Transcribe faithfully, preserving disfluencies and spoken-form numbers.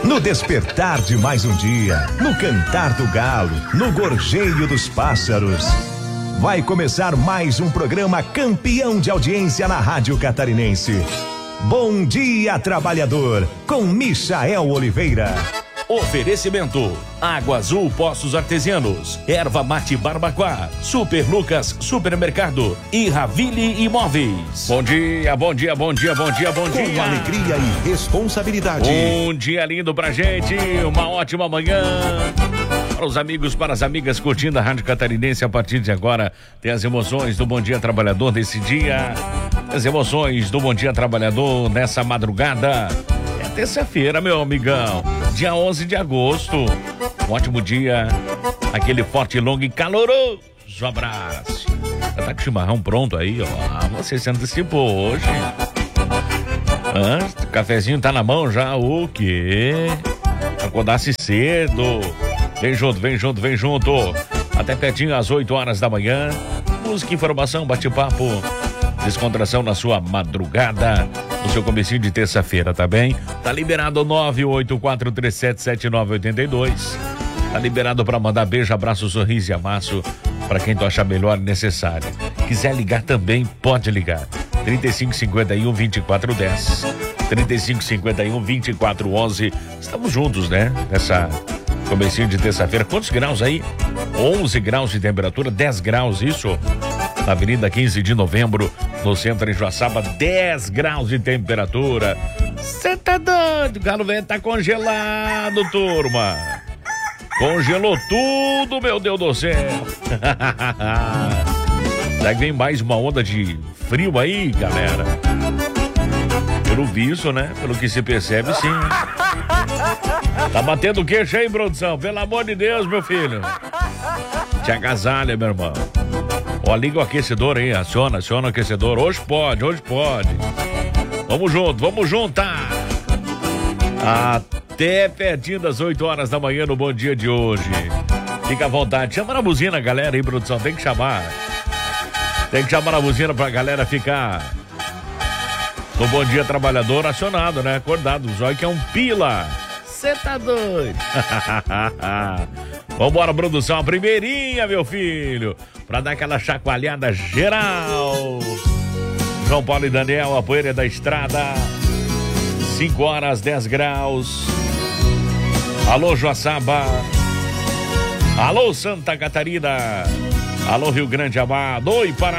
no despertar de mais um dia, no cantar do galo, no gorjeio dos pássaros. Vai começar mais um programa campeão de audiência na Rádio Catarinense. Bom Dia Trabalhador, com Michael Oliveira. Oferecimento: Água Azul Poços Artesianos, Erva Mate Barbacoa, Super Lucas Supermercado e Ravile Imóveis. Bom dia, bom dia, bom dia, bom dia, bom dia. Com alegria e responsabilidade. Um dia lindo pra gente, uma ótima manhã. Para os amigos, para as amigas curtindo a Rádio Catarinense, a partir de agora tem as emoções do Bom Dia Trabalhador desse dia, as emoções do Bom Dia Trabalhador nessa madrugada. É terça-feira, meu amigão, dia onze de agosto. Um ótimo dia, aquele forte, longo e caloroso abraço. Já tá com o chimarrão pronto aí, ó. Você se antecipou hoje. Hã? O cafezinho tá na mão já, o quê? Acordasse cedo. Vem junto, vem junto, vem junto. Até pertinho às oito horas da manhã. Música, informação, bate-papo, descontração na sua madrugada, no seu comecinho de terça-feira, tá bem? Tá liberado nove oito quatro três sete sete nove oito dois. Tá liberado para mandar beijo, abraço, sorriso e amasso para quem tu achar melhor e necessário. Quiser ligar também, pode ligar. trinta e cinco, cinquenta e um, vinte e quatro, dez. trinta e cinco, cinquenta e um, vinte e quatro, onze. Estamos juntos, né? Nessa comecinho de terça-feira. Quantos graus aí? onze graus de temperatura, dez graus, isso? Na Avenida quinze de Novembro, no centro em Joaçaba, dez graus de temperatura. Cê tá doido? O Galo Velho tá congelado, turma. Congelou tudo, meu Deus do céu. Será que vem mais uma onda de frio aí, galera? Pelo visto, né? Pelo que se percebe, sim. Tá batendo queixo aí, produção? Pelo amor de Deus, meu filho. Te agasalha, meu irmão. Ó, liga o aquecedor aí, aciona, aciona o aquecedor. Hoje pode, hoje pode. Vamos junto, vamos juntar. Até pertinho das oito horas da manhã no Bom Dia de hoje. Fica à vontade. Chama na buzina, galera aí, produção. Tem que chamar. Tem que chamar na buzina pra galera ficar no Bom Dia Trabalhador acionado, né? Acordado. Olha que é um pila. Cê tá doido. Vambora, produção. A primeirinha, meu filho. Pra dar aquela chacoalhada geral. João Paulo e Daniel, a poeira da estrada. cinco horas, dez graus. Alô, Joaçaba. Alô, Santa Catarina. Alô, Rio Grande amado. Oi, Paraná.